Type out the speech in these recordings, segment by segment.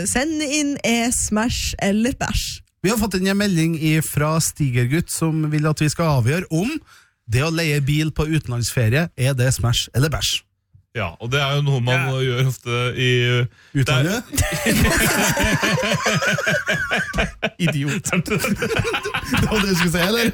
sende inn smash eller bæsj. Vi har fått en melding fra Stigergutt som vil at vi skal avgjøre om det å leie bil på utenlandsferie, det smash eller bæsj? Ja, og det jo noe man gjør ofte i utlandet. Idiot. Det var det du skulle si, eller?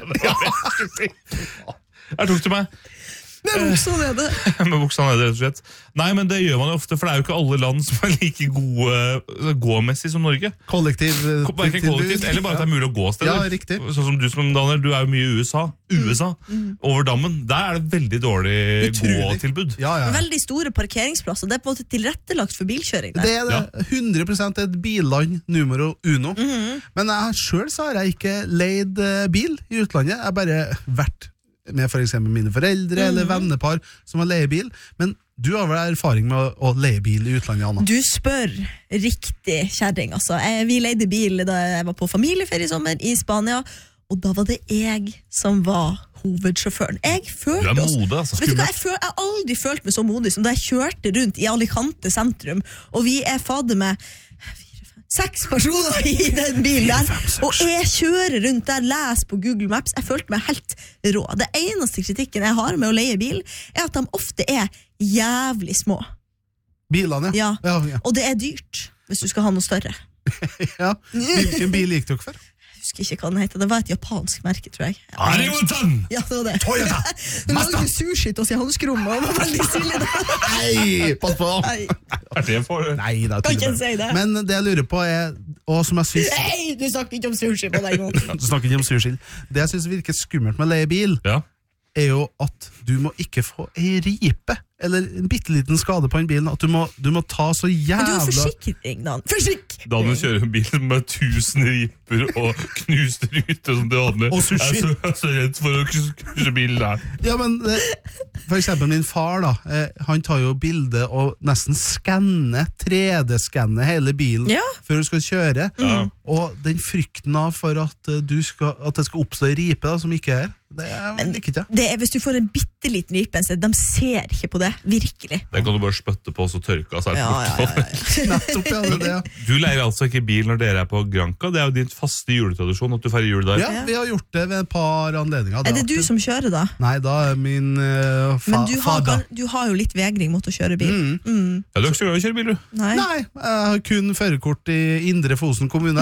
Ja. Jeg tok til meg. Med buksa nede. Med buksa nede, rett og slett. Nei, men det gjør man jo ofte, for det jo ikke alle land som like gode gåmessig som Norge. Kollektivt, eller bare at det mulig å gå steder. Ja, riktig. Sånn som du, Daniel, du jo mye i USA. Over dammen. Der det veldig dårlig gåtilbud. Ja. Veldig store parkeringsplasser. Det på en måte tilrettelagt for bilkjøring der. Det det. 100% et billand numero uno. Men selv så har jeg ikke leid bil i utlandet. Jeg har bare vært med for eksempel mine foreldre eller vennepar som har leiebil. Men du har vel erfaring med å leie bil i utlandet, Anna? Du spør riktig kjæring, altså. Vi leide bil da jeg var på familieferie i sommer i Spania, og da var det jeg som var hovedsjåføren. Jeg følte modig, altså. Vet du hva, jeg har aldri følt meg så modig som da jeg kjørte rundt i Alicante sentrum, og vi fader med 6 personer i den bilen der, og jeg kjører rundt der, leser på Google Maps. Jeg følte meg helt rå. Det eneste kritikken jeg har med å leie bil at de ofte jævlig små. Bilene, ja. Og det dyrt hvis du skal ha noe større. Ja, hvilken bil gikk dere for? Jeg husker ikke hva den heter. Det var et japansk merke, tror jeg. Arigotan! Ja, det var det. Toyota! Den lagde sushi til oss i hanskerommet, og det var veldig stille da. Nei, pass på! Det for... Nei, det kan ikke si det. Men det jeg lurer på og som jeg synes... Nei, du snakker ikke om sushi på deg nå. Du snakker ikke om sushi. Det jeg synes virker skummelt med å leie bil, jo at du må ikke få en ripe, eller en bitteliten skade på en bil, at du må ta så jævla... Men du har forsikring, Dan. Forsikring! Daniel kjører en bil med 1000 riper og knuste ruter som det vanlige. Og sushi. Jeg så redd for å knuse bilen der. Ja, men for eksempel min far da, han tar jo bilde og nesten 3D-skanner hele bilen før du skal kjøre. Og den frykten av for at det skal oppstå en ripe da, som ikke det ikke. Hvis du får en bitteliten ripe, de ser ikke på det, virkelig. Den kan du bare spøtte på, så tørke seg Nettopp, det. Du leier altså ikke bil når dere på Granca. Det jo din faste juletradisjon at du feirer jul der. Ja, vi har gjort det ved et par anledninger. Det du som kjører da? Nei, da min Men du har jo litt vegring mot å kjøre bil. Ja, du har ikke så glad i å kjøre bil, du? Nei, jeg har kun førerkort i Indre Fosen kommune.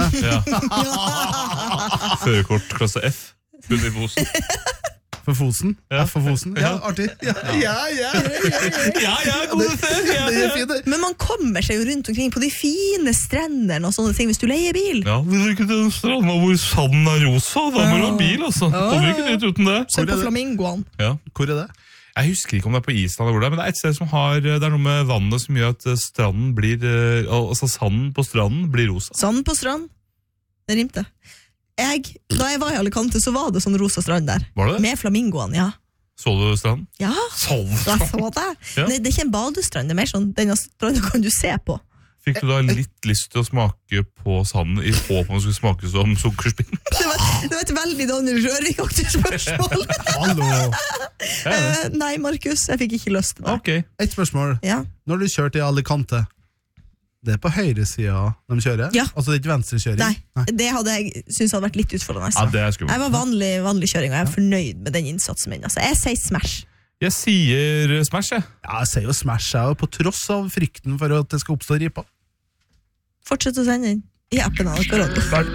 Førerkort klasse F. Kun i Fosen. For Fosen? F for Fosen? Ja, artig. Ja, gode før. Men man kommer seg jo rundt omkring på de fine strendene og sånne ting hvis du leier bil. Ja, hvis du ikke til stranda hvor sanden rosa, da må du ha bil, altså. Kommer ikke dit uten det. Se på flamingoen. Ja. Hvor det? Jeg husker ikke om det på Island eller hvor det men det et sted som det noe med vannet som gjør at stranden blir, altså sanden på stranden blir rosa. Sanden på strand? Det rimte. Da jeg var i Alicante, så var det sånn rosa strand der. Var det? Med flamingoen, ja. Så du stranden? Ja, jeg så det. Ja. Nei, det ikke en badestrand, det mer sånn, denne stranden kan du se på. Fikk du da litt lyst til å smake på sanden i håp om det skulle smake som sukkerspinn? Det var et veldig Daniel Rørvik-aktig spørsmål. Hallo! Nei, Markus, jeg fikk ikke lyst til det. Okay. Et spørsmål. Ja. Når du kjørte i Alicante, det på høyre siden de kjører? Ja. Altså det ikke venstrekjøring? Nei, det hadde jeg synes hadde vært litt utfordrende. Ja, det skummelt. Jeg var vanlig kjøring, og jeg fornøyd med den innsatsen min. Altså, jeg sier smash. Jeg sier smash, jeg. Ja, jeg sier jo smash, jeg, på tross av frykten for at det skal oppstå ripa. Fortsett å sende inn i appen av Korona.